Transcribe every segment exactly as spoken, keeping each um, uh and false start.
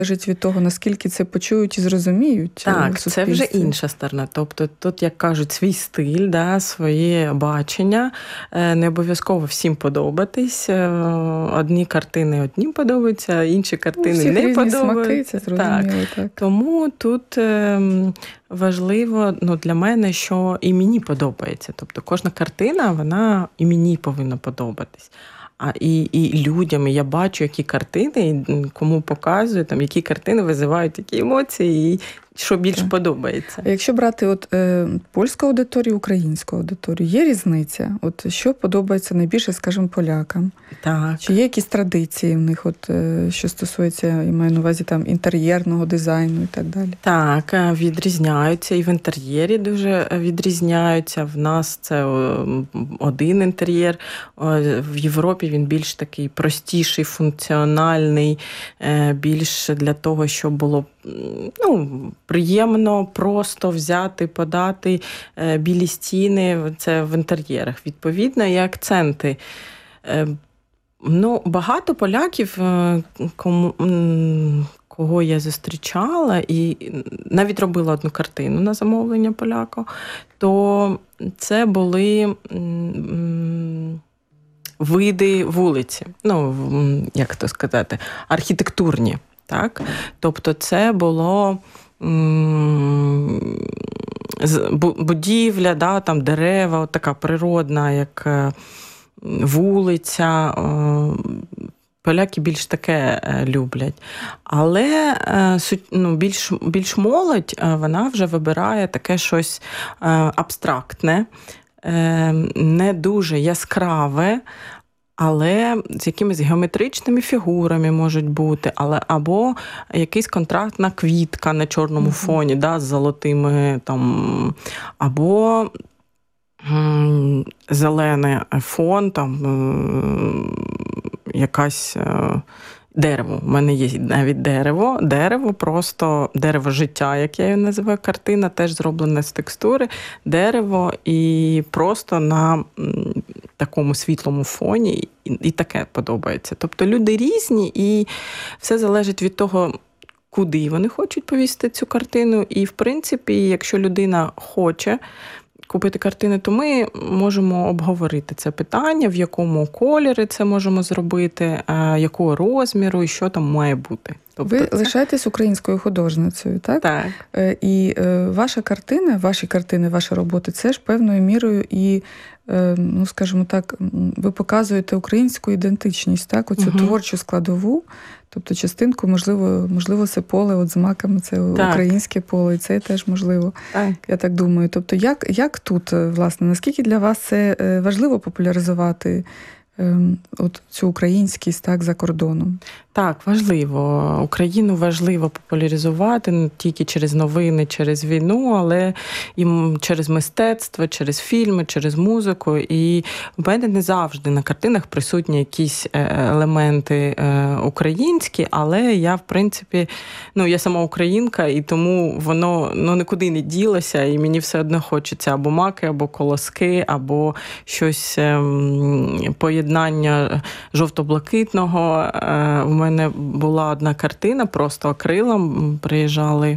залежить від того, наскільки це почують і зрозуміють. Так, це вже інша сторона. Тобто тут, як кажуть, свій стиль, да, своє бачення. Не обов'язково всім подобатись. Одні картини одні подобаються, інші картини ну, не подобаються. Смаки, це зрозуміло, так. так. Тому тут важливо, ну, для мене, що і мені подобається. Тобто кожна картина, вона і мені повинна подобатись. А і, і людям, і я бачу, які картини, і кому показую, там, які картини визивають які емоції, і що більш так. подобається. А якщо брати от, е, польську аудиторію, українську аудиторію, є різниця? От, що подобається найбільше, скажімо, полякам? Так. Чи є якісь традиції в них, от, е, що стосується, я маю на увазі, там, інтер'єрного дизайну і так далі? Так, відрізняються. І в інтер'єрі дуже відрізняються. В нас це один інтер'єр. В Європі він більш такий простіший, функціональний, більш для того, щоб було ну, приємно просто взяти, подати білі стіни, це в інтер'єрах. Відповідно, і акценти. Ну, багато поляків, кому, кого я зустрічала, і навіть робила одну картину на замовлення поляка, то це були види вулиці, ну, як то сказати, архітектурні. Так? Тобто це було м- будівля, да, там дерева, от така природна, як вулиця. Поляки більш таке люблять. Але ну, більш, більш молодь, вона вже вибирає таке щось абстрактне, не дуже яскраве, але з якимись геометричними фігурами можуть бути, але або якийсь контрастна квітка на чорному mm-hmm. фоні, да, з золотими, там, або м- зелений фон, там, м- якась е- дерево. У мене є навіть дерево. Дерево просто, дерево життя, як я його називаю, картина, теж зроблена з текстури. Дерево і просто на м- такому світлому фоні, і, і таке подобається. Тобто люди різні, і все залежить від того, куди вони хочуть повісити цю картину. І, в принципі, якщо людина хоче купити картини, то ми можемо обговорити це питання, в якому кольорі це можемо зробити, якого розміру і що там має бути. Тобто ви це... лишаєтесь українською художницею, так? Так. І ваша картина, ваші картини, ваші роботи, це ж певною мірою і, ну, скажімо так, ви показуєте українську ідентичність, так? Оцю угу. творчу складову, тобто частинку, можливо, можливо, це поле от з маками, це так. українське поле, і це теж можливо, так. я так думаю. Тобто як, як тут, власне, наскільки для вас це важливо популяризувати от цю українськість, так, за кордоном? Так, важливо. Україну важливо популяризувати не тільки через новини, через війну, але і через мистецтво, через фільми, через музику. І в мене не завжди на картинах присутні якісь елементи українські, але я, в принципі, ну, я сама українка, і тому воно ну, нікуди не ділося, і мені все одно хочеться або маки, або колоски, або щось поєднання жовто-блакитного. У мене була одна картина, просто акрилом приїжджали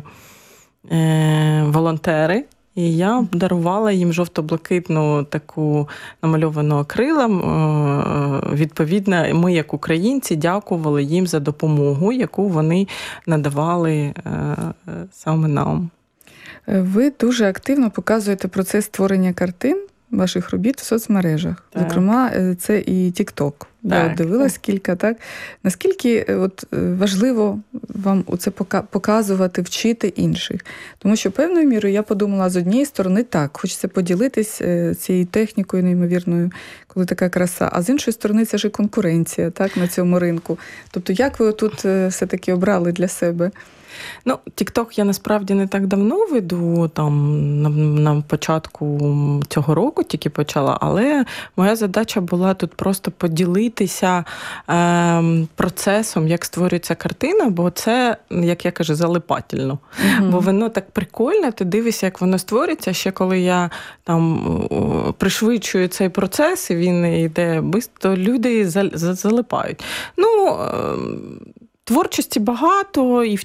е, волонтери, і я дарувала їм жовто-блакитну таку намальовану акрилом. Е, відповідно, ми, як українці, дякували їм за допомогу, яку вони надавали е, саме нам. Ви дуже активно показуєте процес створення картин, ваших робіт в соцмережах. Так. Зокрема, це і TikTok. Я от дивилась кілька, так? Наскільки от важливо вам це показувати, вчити інших? Тому що певною мірою я подумала, з однієї сторони, так, хочеться поділитись цією технікою неймовірною, коли така краса, а з іншої сторони, це ж і конкуренція, так, на цьому ринку. Тобто, як ви тут все-таки обрали для себе? Ну, TikTok я насправді не так давно веду, там на, на початку цього року тільки почала, але моя задача була тут просто поділитися е, процесом, як створюється картина, бо це, як я кажу, залипательно. Mm-hmm. Бо воно так прикольно, ти дивишся, як воно створюється. Ще коли я там пришвидшую цей процес, і він йде швидко, люди залипають. Ну, Творчості багато, і в